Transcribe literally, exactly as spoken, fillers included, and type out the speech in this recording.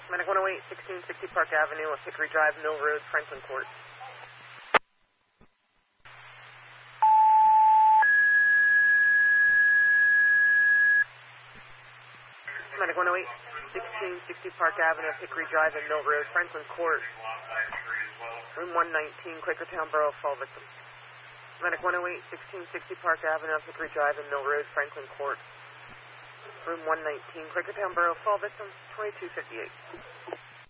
Medic one oh eight, sixteen sixty Park Avenue, of Hickory Drive, Mill Road, Franklin Court. Medic one oh eight, sixteen sixty Park Avenue, of Hickory Drive and Mill Road, Franklin Court. Room one nineteen, Quakertown Borough, fall victim. Medic one oh eight, sixteen sixty Park Avenue, of Hickory Drive and Mill Road, Franklin Court. Room one nineteen, Quakertown Borough, fall victim, twenty-two fifty-eight.